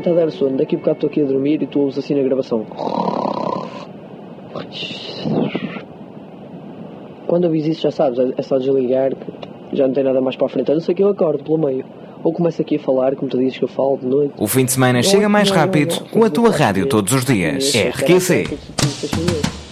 está a dar sono. Daqui a bocado estou aqui a dormir e tu ouves assim na gravação. Quando ouvis isso já sabes, é só desligar que já não tem nada mais para a frente. A não ser que eu acordo pelo meio. Ou começo aqui a falar, como tu dizes que eu falo de noite. O fim de semana chega mais rápido com a tua rádio todos os dias. RQC.